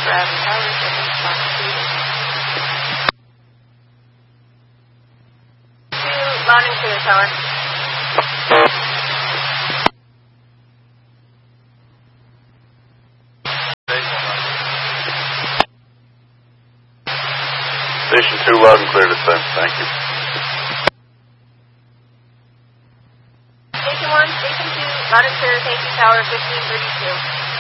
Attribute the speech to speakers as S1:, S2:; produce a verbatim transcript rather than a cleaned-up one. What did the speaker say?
S1: Raven Tower, seven Fox Two. Loud and clear, Tower.
S2: Station two, loud and clear descent. Thank you.
S1: Station one, Station two, loud and clear, thank you, Tower fifteen thirty-two.